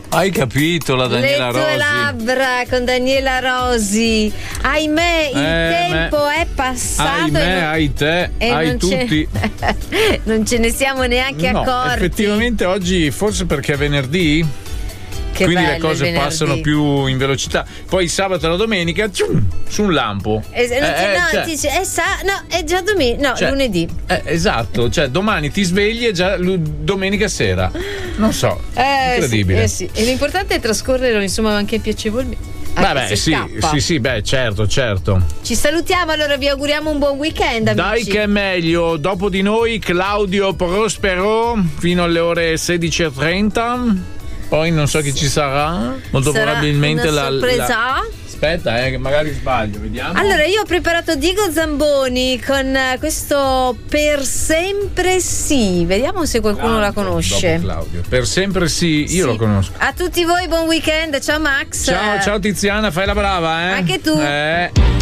Hai capito la Daniela Rosi? Le tue labbra con Daniela Rosi. Ahimè, il tempo è passato. Ahimè, hai te, hai tutti. Non ce ne siamo neanche accorti. Effettivamente oggi, forse perché è venerdì, che quindi bello, le cose passano più in velocità. Poi il sabato e la domenica su un lampo. È già domenica. No, lunedì. Esatto, cioè domani ti svegli e già domenica sera. Non so, incredibile. Sì. E l'importante è trascorrerlo, insomma, anche piacevolmente. Sì, certo. Ci salutiamo, allora vi auguriamo un buon weekend, amici. Dai che è meglio. Dopo di noi Claudio Prospero fino alle ore 16:30. Poi non so chi ci sarà. Molto probabilmente una sorpresa. Aspetta, che magari sbaglio, vediamo. Allora, io ho preparato Diego Zamboni con questo Per sempre sì. Vediamo se qualcuno la conosce. Dopo Claudio. Per sempre sì, io lo conosco. A tutti voi buon weekend, ciao Max. Ciao Tiziana, fai la brava, Anche tu.